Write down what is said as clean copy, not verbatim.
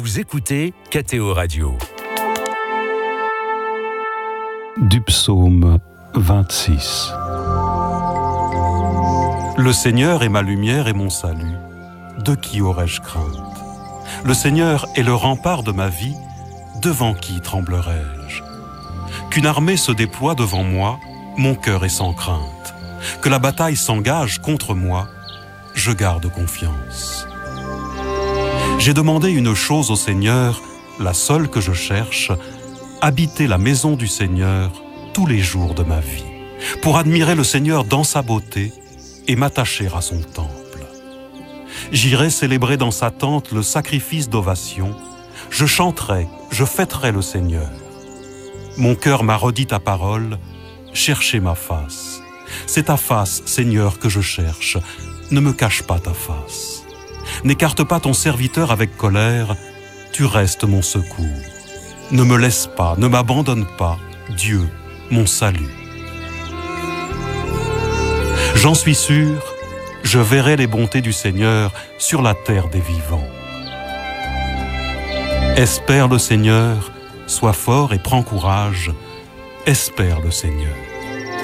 Vous écoutez KTO Radio. Du psaume 26. Le Seigneur est ma lumière et mon salut. De qui aurais-je crainte? Le Seigneur est le rempart de ma vie. Devant qui tremblerais-je? Qu'une armée se déploie devant moi, mon cœur est sans crainte. Que la bataille s'engage contre moi, je garde confiance. J'ai demandé une chose au Seigneur, la seule que je cherche, habiter la maison du Seigneur tous les jours de ma vie, pour admirer le Seigneur dans sa beauté et m'attacher à son temple. J'irai célébrer dans sa tente le sacrifice d'ovation, je chanterai, je fêterai le Seigneur. Mon cœur m'a redit ta parole, cherchez ma face. C'est ta face, Seigneur, que je cherche, ne me cache pas ta face. N'écarte pas ton serviteur avec colère, tu restes mon secours. Ne me laisse pas, ne m'abandonne pas, Dieu, mon salut. J'en suis sûr, je verrai les bontés du Seigneur sur la terre des vivants. Espère le Seigneur, sois fort et prends courage, espère le Seigneur.